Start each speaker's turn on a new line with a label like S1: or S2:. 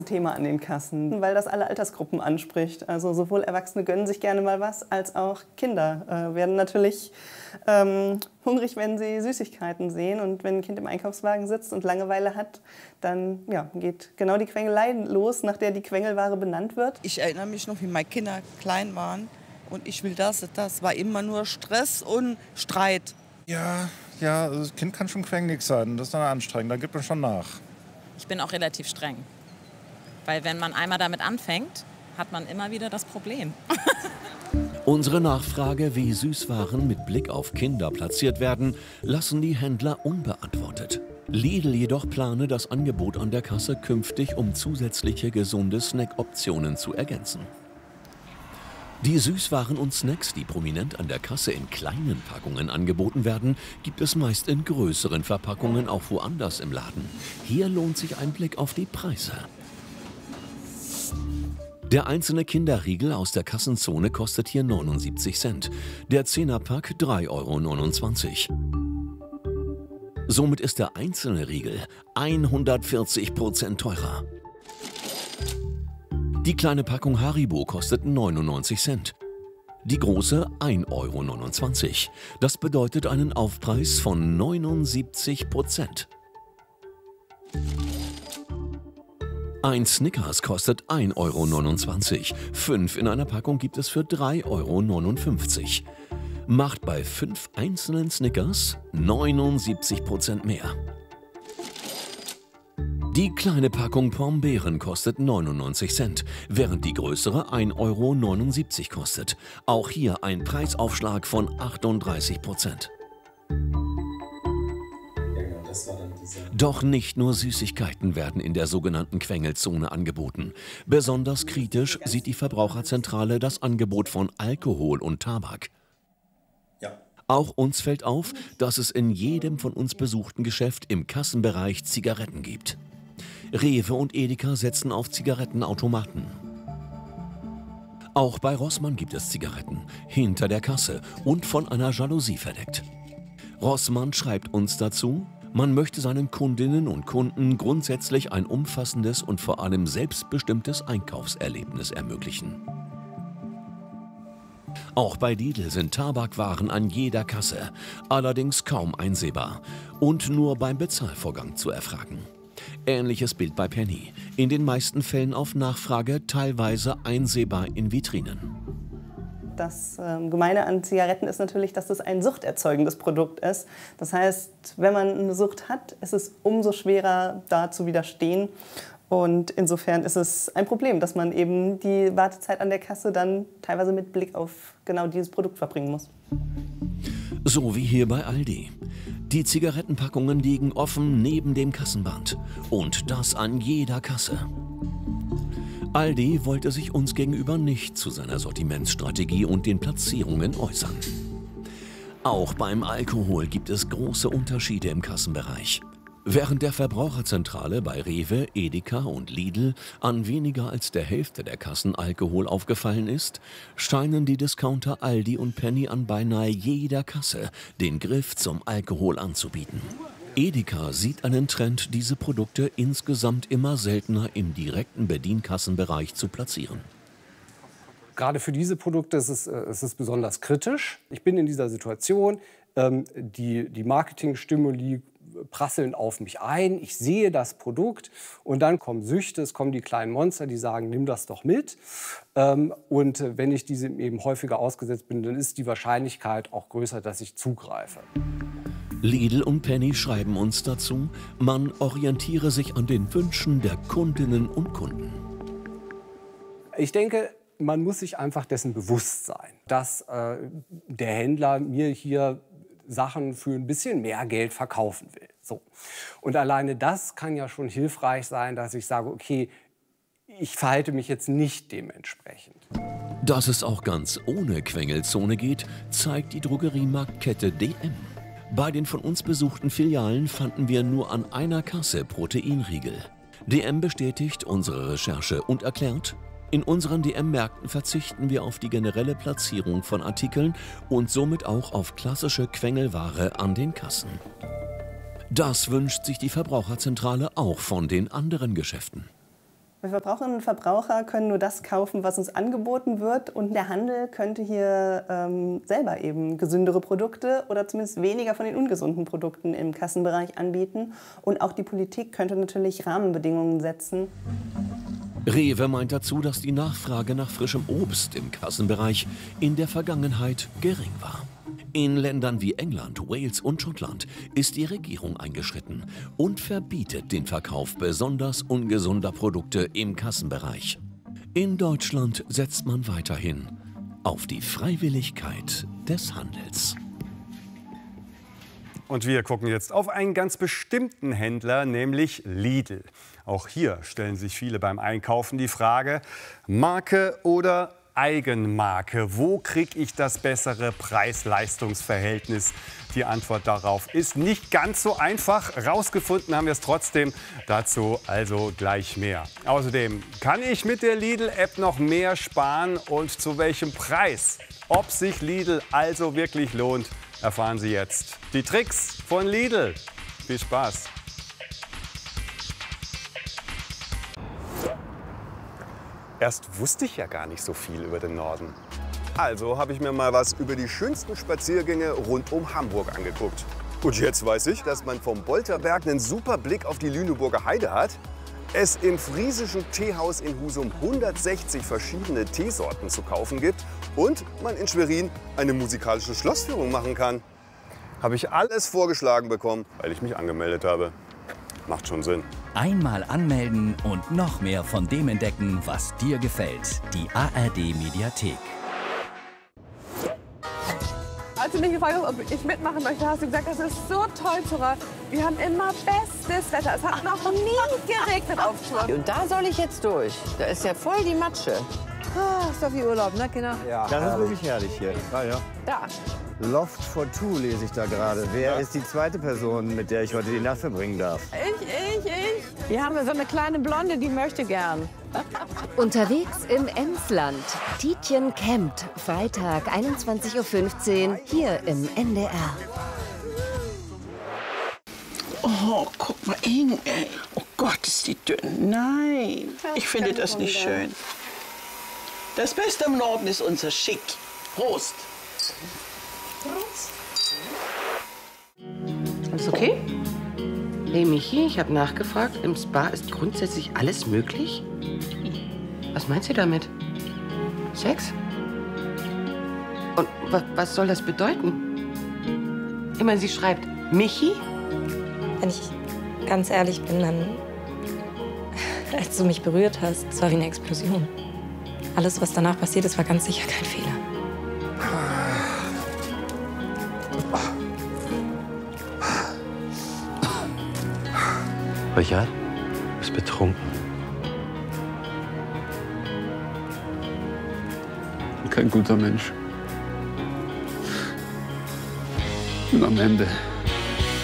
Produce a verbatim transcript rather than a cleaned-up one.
S1: Thema an den Kassen, weil das alle Altersgruppen anspricht. Also sowohl Erwachsene gönnen sich gerne mal was, als auch Kinder äh, werden natürlich ähm, hungrig, wenn sie Süßigkeiten sehen. Und wenn ein Kind im Einkaufswagen sitzt und Langeweile hat, dann ja, geht genau die Quengelei los, nach der die Quengelware benannt wird.
S2: Ich erinnere mich noch, wie meine Kinder klein waren und ich will das, das war immer nur Stress und Streit.
S3: Ja, ja, das Kind kann schon quengelig sein, das ist dann anstrengend, da gibt man schon nach.
S4: Ich bin auch relativ streng. Weil wenn man einmal damit anfängt, hat man immer wieder das Problem.
S5: Unsere Nachfrage, wie Süßwaren mit Blick auf Kinder platziert werden, lassen die Händler unbeantwortet. Lidl jedoch plane das Angebot an der Kasse künftig um zusätzliche gesunde Snackoptionen zu ergänzen. Die Süßwaren und Snacks, die prominent an der Kasse in kleinen Packungen angeboten werden, gibt es meist in größeren Verpackungen auch woanders im Laden. Hier lohnt sich ein Blick auf die Preise. Der einzelne Kinderriegel aus der Kassenzone kostet hier neunundsiebzig Cent, der Zehnerpack drei Euro neunundzwanzig. Somit ist der einzelne Riegel hundertvierzig Prozent teurer. Die kleine Packung Haribo kostet neunundneunzig Cent, die große ein Euro neunundzwanzig. Das bedeutet einen Aufpreis von neunundsiebzig Prozent. Ein Snickers kostet ein Euro neunundzwanzig, fünf in einer Packung gibt es für drei Euro neunundfünfzig. Macht bei fünf einzelnen Snickers neunundsiebzig Prozent mehr. Die kleine Packung Pombeeren kostet neunundneunzig Cent, während die größere ein Euro neunundsiebzig kostet. Auch hier ein Preisaufschlag von achtunddreißig Prozent. Doch nicht nur Süßigkeiten werden in der sogenannten Quengelzone angeboten. Besonders kritisch sieht die Verbraucherzentrale das Angebot von Alkohol und Tabak.
S6: Ja.
S5: Auch uns fällt auf, dass es in jedem von uns besuchten Geschäft im Kassenbereich Zigaretten gibt. Rewe und Edeka setzen auf Zigarettenautomaten. Auch bei Rossmann gibt es Zigaretten, hinter der Kasse und von einer Jalousie verdeckt. Rossmann schreibt uns dazu: Man möchte seinen Kundinnen und Kunden grundsätzlich ein umfassendes und vor allem selbstbestimmtes Einkaufserlebnis ermöglichen. Auch bei Lidl sind Tabakwaren an jeder Kasse, allerdings kaum einsehbar und nur beim Bezahlvorgang zu erfragen. Ähnliches Bild bei Penny, in den meisten Fällen auf Nachfrage, teilweise einsehbar in Vitrinen.
S1: Das ähm, Gemeine an Zigaretten ist natürlich, dass das ein suchterzeugendes Produkt ist. Das heißt, wenn man eine Sucht hat, ist es umso schwerer, da zu widerstehen. Und insofern ist es ein Problem, dass man eben die Wartezeit an der Kasse dann teilweise mit Blick auf genau dieses Produkt verbringen muss.
S5: So wie hier bei Aldi. Die Zigarettenpackungen liegen offen neben dem Kassenband. Und das an jeder Kasse. Aldi wollte sich uns gegenüber nicht zu seiner Sortimentsstrategie und den Platzierungen äußern. Auch beim Alkohol gibt es große Unterschiede im Kassenbereich. Während der Verbraucherzentrale bei Rewe, Edeka und Lidl an weniger als der Hälfte der Kassen Alkohol aufgefallen ist, scheinen die Discounter Aldi und Penny an beinahe jeder Kasse den Griff zum Alkohol anzubieten. Edeka sieht einen Trend, diese Produkte insgesamt immer seltener im direkten Bedienkassenbereich zu platzieren.
S7: Gerade für diese Produkte ist es, es ist besonders kritisch. Ich bin in dieser Situation, ähm, die, die Marketing-Stimuli prasseln auf mich ein, ich sehe das Produkt und dann kommen Süchte, es kommen die kleinen Monster, die sagen, nimm das doch mit. Ähm, und wenn ich diesem eben häufiger ausgesetzt bin, dann ist die Wahrscheinlichkeit auch größer, dass ich zugreife.
S5: Lidl und Penny schreiben uns dazu, man orientiere sich an den Wünschen der Kundinnen und Kunden.
S7: Ich denke, man muss sich einfach dessen bewusst sein, dass äh, der Händler mir hier Sachen für ein bisschen mehr Geld verkaufen will. So. Und alleine das kann ja schon hilfreich sein, dass ich sage, okay, ich verhalte mich jetzt nicht dementsprechend.
S5: Dass es auch ganz ohne Quengelzone geht, zeigt die Drogeriemarktkette D M. Bei den von uns besuchten Filialen fanden wir nur an einer Kasse Proteinriegel. D M bestätigt unsere Recherche und erklärt: In unseren D M-Märkten verzichten wir auf die generelle Platzierung von Artikeln und somit auch auf klassische Quengelware an den Kassen. Das wünscht sich die Verbraucherzentrale auch von den anderen Geschäften.
S1: Wir Verbraucherinnen und Verbraucher können nur das kaufen, was uns angeboten wird. Und der Handel könnte hier ähm, selber eben gesündere Produkte oder zumindest weniger von den ungesunden Produkten im Kassenbereich anbieten. Und auch die Politik könnte natürlich Rahmenbedingungen setzen.
S5: Rewe meint dazu, dass die Nachfrage nach frischem Obst im Kassenbereich in der Vergangenheit gering war. In Ländern wie England, Wales und Schottland ist die Regierung eingeschritten und verbietet den Verkauf besonders ungesunder Produkte im Kassenbereich. In Deutschland setzt man weiterhin auf die Freiwilligkeit des Handels.
S6: Und wir gucken jetzt auf einen ganz bestimmten Händler, nämlich Lidl. Auch hier stellen sich viele beim Einkaufen die Frage, Marke oder Eigenmarke? Wo kriege ich das bessere Preis-Leistungs-Verhältnis? Die Antwort darauf ist nicht ganz so einfach. Rausgefunden haben wir es trotzdem. Dazu also gleich mehr. Außerdem, kann ich mit der Lidl-App noch mehr sparen und zu welchem Preis? Ob sich Lidl also wirklich lohnt, erfahren Sie jetzt. Die Tricks von Lidl. Viel Spaß! Erst wusste ich ja gar nicht so viel über den Norden.
S8: Also habe ich mir mal was über die schönsten Spaziergänge rund um Hamburg angeguckt. Und jetzt weiß ich, dass man vom Bolterberg einen super Blick auf die Lüneburger Heide hat, es im friesischen Teehaus in Husum hundertsechzig verschiedene Teesorten zu kaufen gibt und man in Schwerin eine musikalische Schlossführung machen kann. Habe ich alles vorgeschlagen bekommen, weil ich mich angemeldet habe. Macht schon Sinn.
S9: Einmal anmelden und noch mehr von dem entdecken, was dir gefällt. Die A R D-Mediathek.
S10: Als du mich gefragt hast, ob ich mitmachen möchte, hast du gesagt, das ist so toll, Zora. Wir haben immer bestes Wetter. Es hat noch nie geregnet auf Tour.
S11: Und da soll ich jetzt durch. Da ist ja voll die Matsche. Ah, ist doch wie Urlaub, ne, Kinder?
S12: Ja, das ist wirklich herrlich hier. Ah, ja.
S11: Da.
S12: Loft for Two lese ich da gerade. Wer ist die zweite Person, mit der ich heute die Nacht verbringen darf?
S11: Ich, ich, ich. Wir haben so eine kleine Blonde, die möchte gern.
S13: Unterwegs im Emsland. Tietjen campt. Freitag, einundzwanzig Uhr fünfzehn, hier im N D R.
S14: Oh, guck mal hin, ey. Oh Gott, ist die dünn. Nein, ich finde das nicht schön. Das Beste im Norden ist unser Schick. Prost.
S15: Alles okay? Nee, Michi, ich habe nachgefragt. Im Spa ist grundsätzlich alles möglich? Was meinst du damit? Sex? Und wa was soll das bedeuten? Ich meine, sie schreibt Michi?
S16: Wenn ich ganz ehrlich bin, dann, als du mich berührt hast, es war wie eine Explosion. Alles, was danach passiert ist, war ganz sicher kein Fehler.
S15: Richard, du bist betrunken.
S17: Kein guter Mensch. Und am Ende